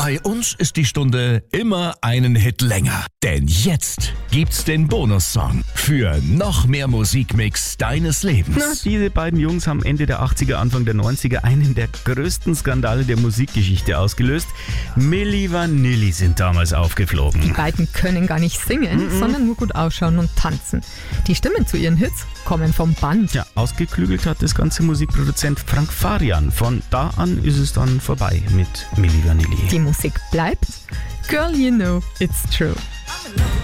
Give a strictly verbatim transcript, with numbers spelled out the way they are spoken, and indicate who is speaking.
Speaker 1: Bei uns ist die Stunde immer einen Hit länger. Denn jetzt gibt's den Bonussong für noch mehr Musikmix deines Lebens.
Speaker 2: Na, diese beiden Jungs haben Ende der achtziger, Anfang der neunziger einen der größten Skandale der Musikgeschichte ausgelöst. Milli Vanilli sind damals aufgeflogen.
Speaker 3: Die beiden können gar nicht singen, mhm. sondern nur gut ausschauen und tanzen. Die Stimmen zu ihren Hits kommen vom Band.
Speaker 2: Ja, ausgeklügelt hat das ganze Musikproduzent Frank Farian. Von da an ist es dann vorbei mit Milli Vanilli.
Speaker 3: Die Musik bleibt. Girl, you know it's true.